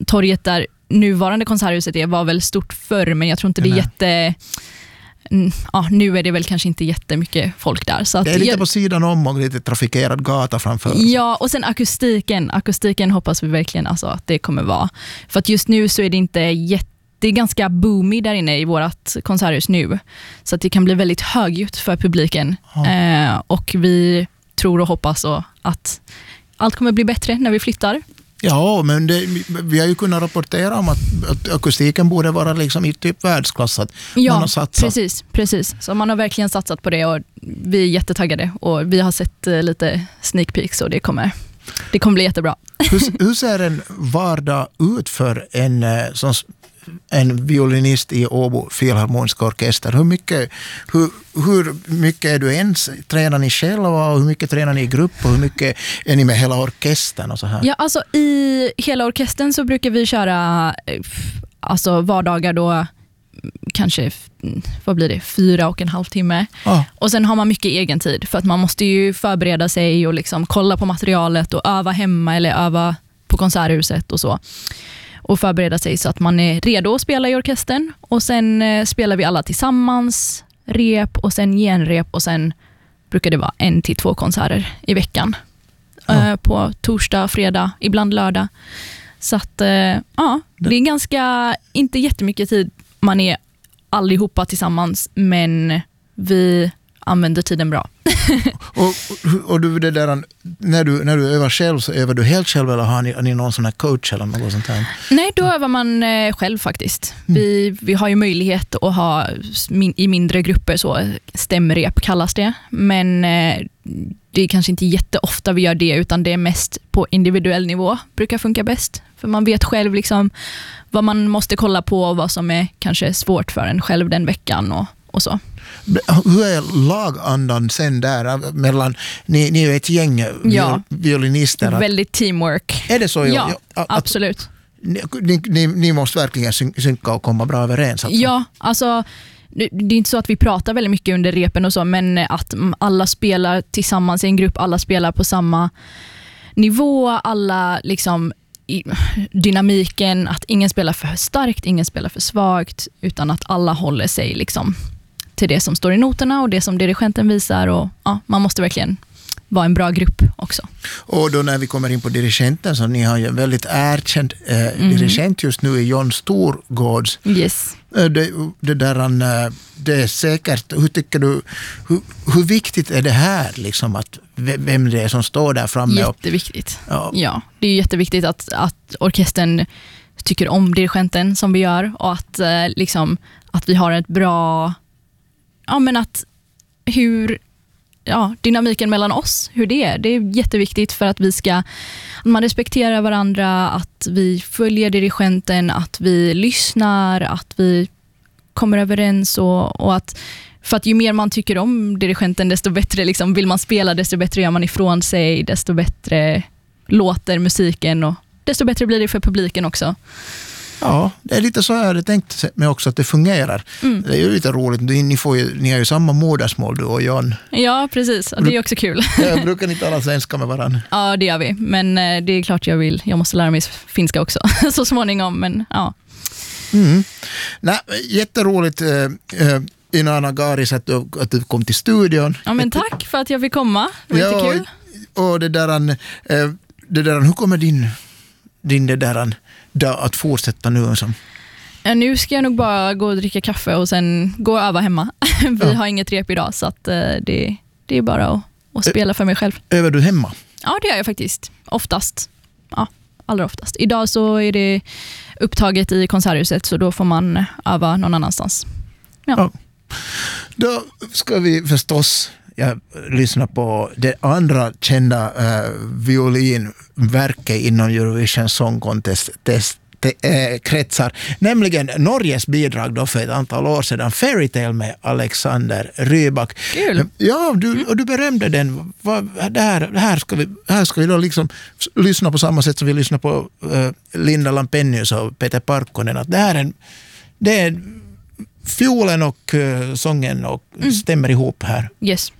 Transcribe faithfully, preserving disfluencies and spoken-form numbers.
torget där nuvarande konserthuset är var väl stort förr, men jag tror inte det är Nej. jätte... Ja, nu är det väl kanske inte jättemycket folk där. Så att det är lite jag, på sidan om och lite trafikerad gata framför. ja, och sen akustiken. Akustiken hoppas vi verkligen alltså att det kommer vara. För att just nu så är det inte jätte... Det är ganska boomy där inne i vårt konserthus nu. Så att det kan bli väldigt högljutt för publiken. Ja. Eh, och vi tror och hoppas och att allt kommer bli bättre när vi flyttar. Ja, men det, vi har ju kunnat rapportera om att, att akustiken borde vara liksom i typ världsklass. Att Ja, man har satsat. precis, precis. Så man har verkligen satsat på det och vi är jättetaggade. Och vi har sett eh, lite sneak peeks och det kommer, det kommer bli jättebra. Hur, hur ser en vardag ut för en, eh, som, en violinist i Åbo Filharmoniska orkester? Hur mycket, hur, hur mycket är du ens? Tränar ni själva och hur mycket tränar ni i grupp och hur mycket är ni med hela orkestern och så här? Ja, alltså i hela orkestern så brukar vi köra eh, alltså vardagar då kanske, vad blir det, fyra och en halv timme. Ah. Och sen har man mycket egen tid för att man måste ju förbereda sig och liksom kolla på materialet och öva hemma eller öva på konserthuset och så. Och förbereda sig så att man är redo att spela i orkestern. Och sen eh, spelar vi alla tillsammans, rep och sen genrep och sen brukar det vara en till två konserter i veckan. Ja. Eh, på torsdag, fredag, ibland lördag. Så att eh, ja, det är ganska, inte jättemycket tid. Man är allihopa tillsammans, men vi använder tiden bra. och, och du, det där, när, du, när du övar själv så övar du helt själv eller har ni, har ni någon sån här coach eller något sånt här? Nej, då övar man eh, själv faktiskt. Mm. Vi, vi har ju möjlighet att ha min, i mindre grupper så stämrep kallas det. Men eh, det är kanske inte jätteofta vi gör det utan det är mest på individuell nivå. Brukar funka bäst. För man vet själv liksom vad man måste kolla på och vad som är kanske svårt för en själv den veckan och, och så. Hur är lagandan sen där mellan, ni, ni är ju ett gäng ja. violinister. Att, väldigt teamwork. är det så? Ja, att, absolut. Ni, ni, ni måste verkligen synka och komma bra överens. Alltså. Ja, alltså det är inte så att vi pratar väldigt mycket under repen och så, men att alla spelar tillsammans i en grupp, alla spelar på samma nivå, alla liksom i dynamiken, att ingen spelar för starkt, ingen spelar för svagt, utan att alla håller sig liksom till det som står i noterna och det som dirigenten visar och ja, man måste verkligen vara en bra grupp också. Och då när vi kommer in på dirigenten så ni har ju en väldigt erkänd eh, mm. dirigent just nu i John Storgårds. Yes. Det, det, där, det är säkert, hur tycker du, hur, hur viktigt är det här liksom att vem det är som står där framme? Jätteviktigt. Ja, ja det är jätteviktigt att, att orkestern tycker om dirigenten som vi gör och att, liksom, att vi har ett bra, ja men att hur ja, dynamiken mellan oss, hur det är. Det är jätteviktigt för att vi ska, att man respekterar varandra, att vi följer dirigenten, att vi lyssnar, att vi kommer överens och, och att, för att ju mer man tycker om dirigenten desto bättre liksom, vill man spela, desto bättre gör man ifrån sig, desto bättre låter musiken och desto bättre blir det för publiken också. Ja, det är lite så jag hade tänkt mig också att det fungerar. Mm. Det är ju lite roligt. Ni, får ju, ni har ju samma modersmål, du och John. Ja, precis. Och det är också kul. Jag brukar ni tala svenska med varandra? Ja, det gör vi. Men det är klart jag vill. Jag måste lära mig finska också så småningom. Men ja. Mm. Nej, jätteroligt äh, Inanna Garis att du, att du kom till studion. Ja, men tack för att jag fick komma. Det var ja, jättekul. Och det där, äh, det där, hur kommer din, din det där att fortsätta nu? Som? Ja, nu ska jag nog bara gå och dricka kaffe och sen gå och öva hemma. Vi ja. har inget rep idag så att, uh, det, det är bara att, att spela för mig själv. Övar du hemma? Ja, det gör jag faktiskt. Oftast. Ja, allra oftast. Idag så är det upptaget i konserthuset så då får man öva någon annanstans. Ja. Ja. Då ska vi förstås jag lyssnar på det andra kända uh, violinverket inom Eurovision Song Contest test, te, äh, kretsar, nämligen Norges bidrag då för ett antal år sedan, Fairytale med Alexander Rybak. Kul! Ja, du, och du berömde den. Vad, det, här, det här ska vi, här ska vi då liksom lyssna på samma sätt som vi lyssnar på uh, Linda Lampenius och Peter Parkkonen. Att det här är en, det är fiolen och uh, sången och mm. stämmer ihop här. Yes.